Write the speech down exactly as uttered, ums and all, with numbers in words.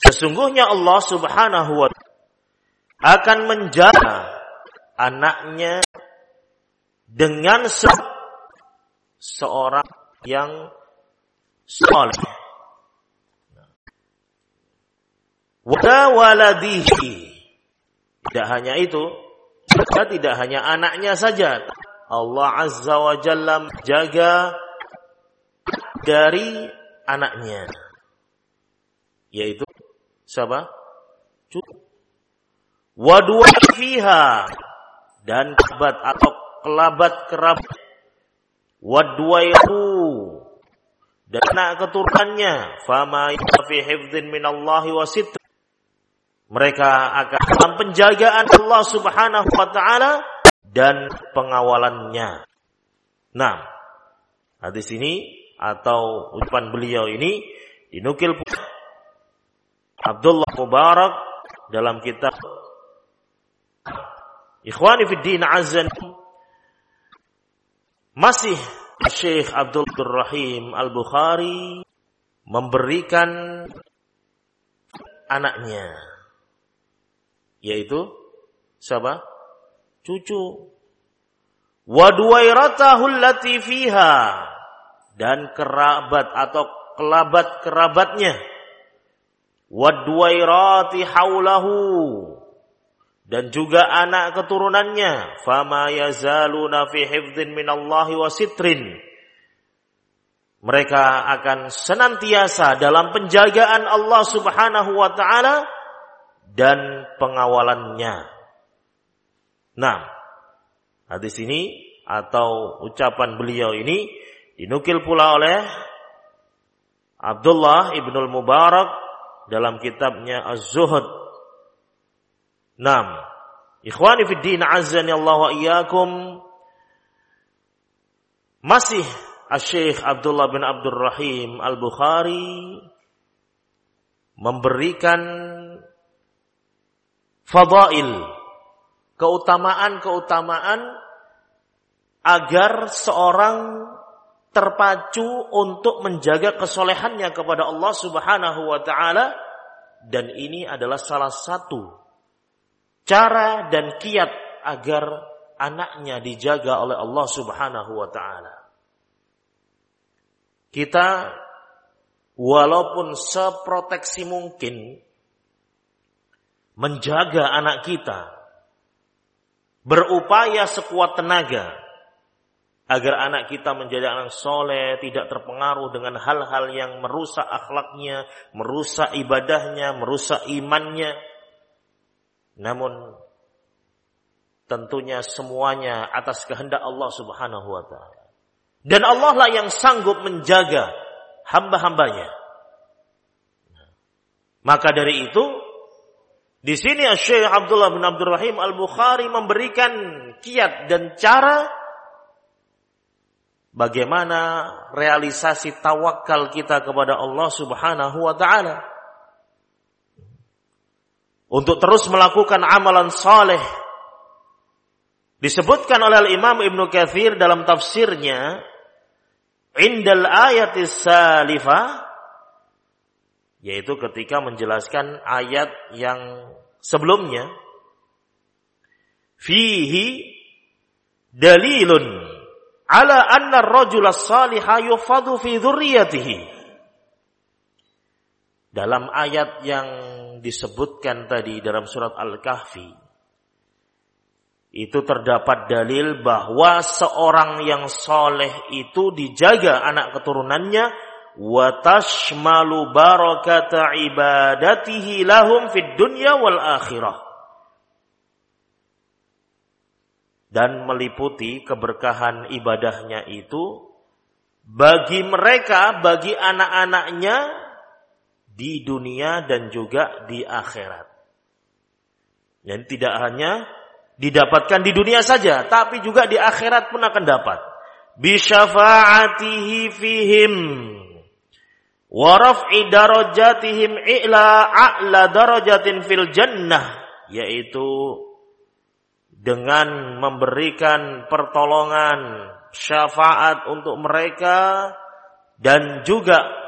Sesungguhnya Allah Subhanahu wa ta'ala akan menjaga anaknya dengan se- seorang yang saleh. Wa waladihi. Tidak hanya itu, tidak hanya anaknya saja. Allah Azza wa Jalla menjaga dari anaknya, yaitu siapa? Cucu. Wadwa fiha, dan kerabat atau kelabat kerabat. Wadwaihu, dan anak keturunannya. Fama fi hifdzin minallahi wa sitr. Mereka akan dalam penjagaan Allah Subhanahu wa taala dan pengawalannya. Nah, hadis ini atau ucapan beliau ini dinukil Abdullah Mubarak dalam kitab Ikhwani fid Din Azan. Masih Syekh Abdul Rahim Al-Bukhari memberikan anaknya, yaitu siapa? Cucu. Waduwairatahu allati fiha, dan kerabat atau kelabat kerabatnya. Waduwairati haulahu, dan juga anak keturunannya. Fama yazaluna fi hifdzin minallahi wa sitrin. Mereka akan senantiasa dalam penjagaan Allah Subhanahu wa taala dan pengawalannya. Nah, hadis ini atau ucapan beliau ini dinukil pula oleh Abdullah Ibnul Mubarak dalam kitabnya Az-Zuhd. Naam, ikhwani fid din azani Allah wa iyyakum. Masih Asy-Syaikh Abdullah bin Abdul Rahim Al-Bukhari memberikan fadail, keutamaan-keutamaan agar seorang terpacu untuk menjaga kesolehannya kepada Allah Subhanahu wa taala, dan ini adalah salah satu cara dan kiat agar anaknya dijaga oleh Allah Subhanahu wa taala. Kita walaupun seproteksi mungkin menjaga anak kita, berupaya sekuat tenaga agar anak kita menjadi anak soleh, tidak terpengaruh dengan hal-hal yang merusak akhlaknya, merusak ibadahnya, merusak imannya. Namun tentunya semuanya atas kehendak Allah Subhanahu wa taala. Dan Allah lah yang sanggup menjaga hamba-hambanya. Maka dari itu, di sini Syekh Abdullah bin Abdul Rahim Al-Bukhari memberikan kiat dan cara bagaimana realisasi tawakal kita kepada Allah Subhanahu wa taala. Untuk terus melakukan amalan saleh. Disebutkan oleh Imam Ibnu Katsir dalam tafsirnya, indal ayatis salifah, yaitu ketika menjelaskan ayat yang sebelumnya, fihi dalilun ala anna ar-rajula as-saliha yufadu fi dzurriyyatihi. Dalam ayat yang disebutkan tadi dalam surat Al-Kahfi, itu terdapat dalil bahwa seorang yang soleh itu dijaga anak keturunannya, wa tashmalu barakata ibadatihi lahum fid dunya wal akhirah, dan meliputi keberkahan ibadahnya itu bagi mereka, bagi anak-anaknya di dunia dan juga di akhirat. Dan tidak hanya didapatkan di dunia saja, tapi juga di akhirat pun akan dapat. Bi syafa'atihi fihim wa raf'i darajatihim ila a'la darajatin fil jannah, yaitu dengan memberikan pertolongan syafaat untuk mereka dan juga